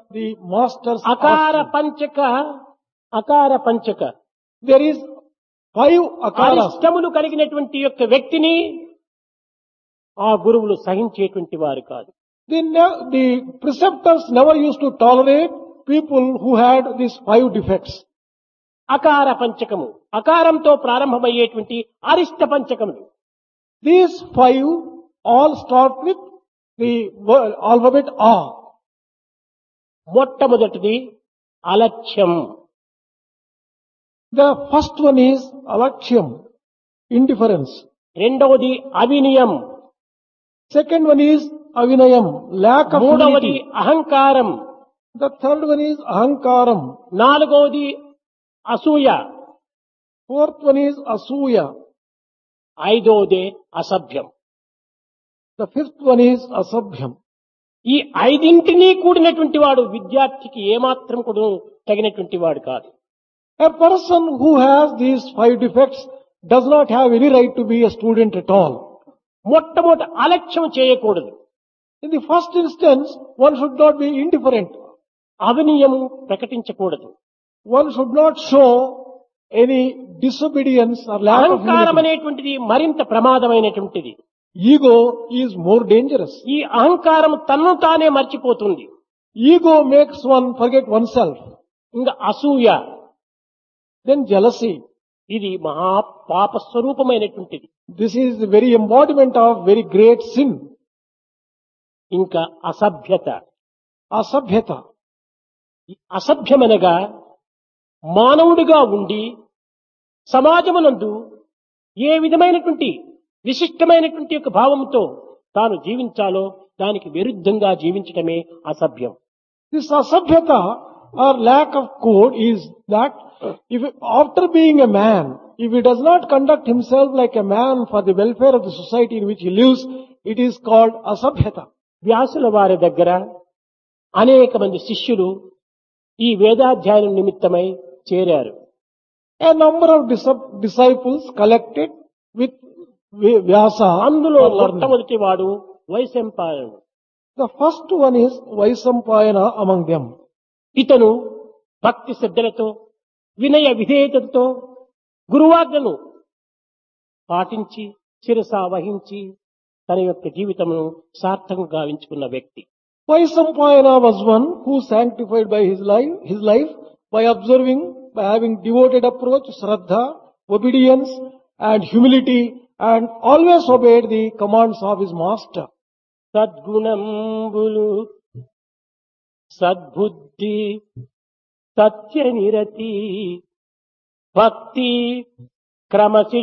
the master's అకార ashram. పంచక There is 5 akaras. అరిష్టములు కలిగినటువంటి యొక్క వ్యక్తిని ఆ గురువులు సహించేటువంటి వారు కాదు. The preceptors never used to tolerate people who had these 5 defects. అకార పంచకము, అకారంతో ప్రారంభమయ్యేటువంటి అరిష్ట పంచకములు. These 5 all start with the alphabet A. మొట్టమొదటిది అలక్ష్యం, The first one is alaksham, indifference. రెండవది అవినయం, Second one is avinayam, lack of మూడవది humility. అహంకారం, The third one is ahankaram. నాలుగవది అసూయ, Fourth one is asuya. ఐదవదే అసభ్యం. The fifth one is asabhyam. ఈ ఐదింటినీ కూడినటువంటి వాడు విద్యార్థికి ఏమాత్రం కూడా తగినటువంటి వాడు కాదు. A person who has these 5 defects does not have any right to be a student at all. మొట్టమొదటి అలక్ష్యం చేయకూడదు, In the first instance, one should not be indifferent. అవినయము ప్రకటించకూడదు, One should not show any disobedience or lack of అహంకారం humility. అనేటువంటిది మరింత ప్రమాదమైనటువంటిది. Ego is more dangerous. ఈ అహంకారం తన్ను తానే మర్చిపోతుంది. Ego makes one forget oneself. ఇంకా అసూయ, Then jealousy. ఇది మహా పాప స్వరూపమైనటువంటిది. This is the very embodiment of very great sin. ఇంకా అసభ్యత. Asabhyata. ఈ అసభ్యమనగా మానవుడిగా ఉండి సమాజమునందు ఏ విధమైనటువంటి విశిష్టమైనటువంటి యొక్క భావంతో తాను జీవించాలో దానికి విరుద్ధంగా జీవించటమే అసభ్యం. This asabhyata or lack of code is that if after being a man, if he does not conduct himself like a man for the welfare of the society in which he lives, it is called asabhyata. వ్యాసుల వారి దగ్గర అనేక మంది శిష్యులు ఈ వేదాధ్యయనం నిమిత్తమై చేరారు. A number of disciples collected with Vyasa. అందులో for learning. మొట్టమొదటి వాడు వైశంపాయనుడు. The first one is Vaisampayana among them. ఇతను భక్తి శ్రద్ధలతో వినయ విధేయతతో గురువాజ్ఞను పాటించి శిరస వహించి తన యొక్క జీవితమును సార్థకంగా గావించుకున్న వ్యక్తి. Vaisampayana was one who sanctified by his life by observing, by having devoted approach, shraddha, obedience and humility, and always obeyed the commands of his master. సద్గుణంబులు సద్బుద్ధి సత్య నిరతి భక్తి క్రమశి